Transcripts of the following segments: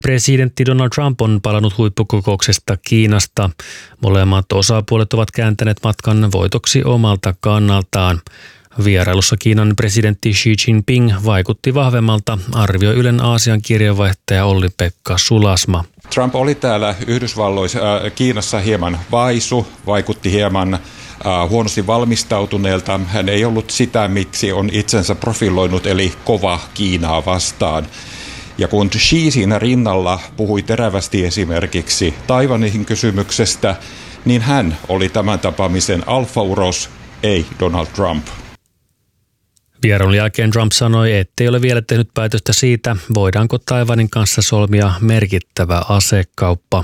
Presidentti Donald Trump on palannut huippukokouksesta Kiinasta. Molemmat osapuolet ovat kääntäneet matkan voitoksi omalta kannaltaan. Vierailussa Kiinan presidentti Xi Jinping vaikutti vahvemmalta, arvioi Ylen Aasian kirjeenvaihtaja Olli-Pekka Sulasma. Trump oli täällä Kiinassa hieman vaisu, vaikutti hieman huonosti valmistautuneelta. Hän ei ollut sitä, miksi on itsensä profiloinut, eli kova Kiinaa vastaan. Ja kun Xi siinä rinnalla puhui terävästi esimerkiksi Taiwanin kysymyksestä, niin hän oli tämän tapaamisen alfauros, ei Donald Trump. Vierailun jälkeen Trump sanoi, ettei ole vielä tehnyt päätöstä siitä, voidaanko Taiwanin kanssa solmia merkittävä asekauppa.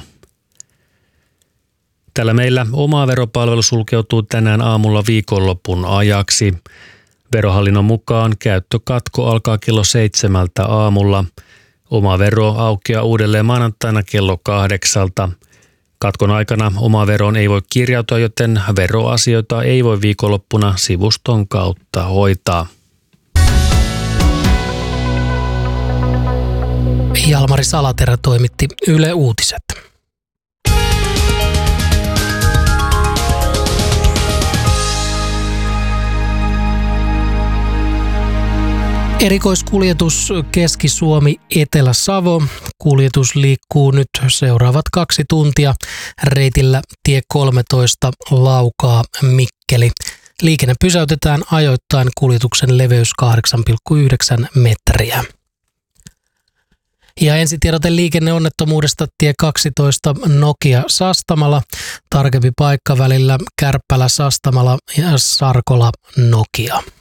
Täällä meillä oma veropalvelu sulkeutuu tänään aamulla viikonlopun ajaksi. Verohallinnon mukaan käyttökatko alkaa kello 7 aamulla. Oma vero aukeaa uudelleen maanantaina kello 8. Katkon aikana oma veroon ei voi kirjautua, joten veroasioita ei voi viikonloppuna sivuston kautta hoitaa. Jalmari Salaterä toimitti Yle Uutiset. Erikoiskuljetus Keski-Suomi, Etelä-Savo. Kuljetus liikkuu nyt seuraavat 2 tuntia reitillä tie 13 Laukaa Mikkeli. Liikenne pysäytetään ajoittain, kuljetuksen leveys 8,9 metriä. Ja ensitiedote liikenneonnettomuudesta tie 12 Nokia Sastamala. Tarkempi paikka välillä Kärppälä Sastamala ja Sarkola Nokia.